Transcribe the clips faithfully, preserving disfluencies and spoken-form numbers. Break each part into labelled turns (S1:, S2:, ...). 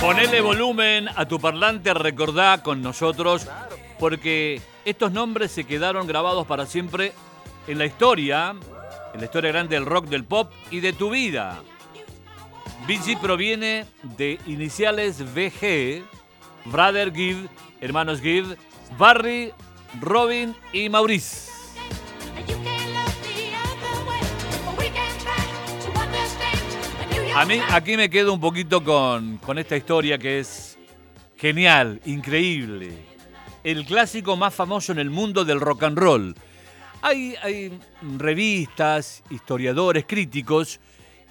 S1: Ponele volumen a tu parlante, recordá con nosotros, porque estos nombres se quedaron grabados para siempre en la historia, en la historia grande del rock, del pop y de tu vida. Bee Gee proviene de iniciales B G, Brother Gibb, hermanos Gibb, Barry, Robin y Maurice. A mí aquí me quedo un poquito con, con esta historia que es genial, increíble. El clásico más famoso en el mundo del rock and roll. Hay, hay revistas, historiadores, críticos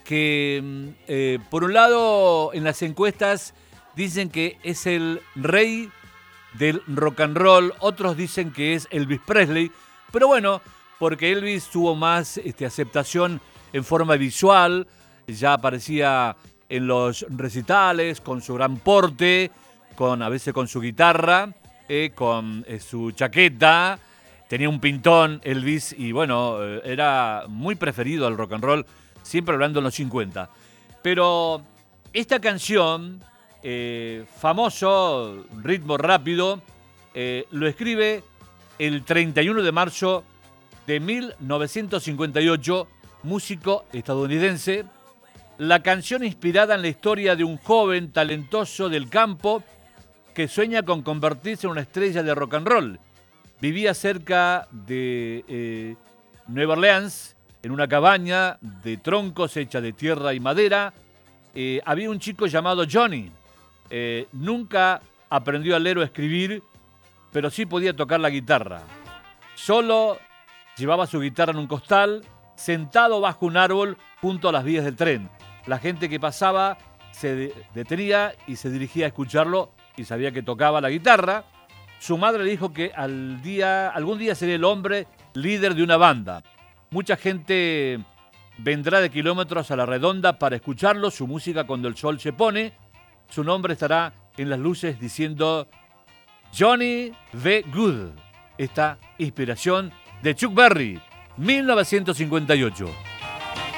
S1: que, eh, por un lado, en las encuestas dicen que es el rey del rock and roll, otros dicen que es Elvis Presley, pero bueno, porque Elvis tuvo más este, aceptación en forma visual, ya aparecía en los recitales con su gran porte, con a veces con su guitarra, eh, con eh, su chaqueta, tenía un pintón Elvis y bueno, eh, era muy preferido al rock and roll, siempre hablando en los cincuenta. Pero esta canción, eh, famoso, ritmo rápido, eh, lo escribe el treinta y uno de marzo de mil novecientos cincuenta y ocho, músico estadounidense. La canción inspirada en la historia de un joven talentoso del campo que sueña con convertirse en una estrella de rock and roll. Vivía cerca de eh, Nueva Orleans, en una cabaña de troncos hecha de tierra y madera. Eh, había un chico llamado Johnny. Eh, nunca aprendió a leer o a escribir, pero sí podía tocar la guitarra. Solo llevaba su guitarra en un costal, sentado bajo un árbol junto a las vías del tren. La gente que pasaba se detenía y se dirigía a escucharlo y sabía que tocaba la guitarra. Su madre le dijo que al día, algún día sería el hombre líder de una banda. Mucha gente vendrá de kilómetros a la redonda para escucharlo, su música cuando el sol se pone. Su nombre estará en las luces diciendo Johnny B. Good. Esta inspiración de Chuck Berry, mil novecientos cincuenta y ocho.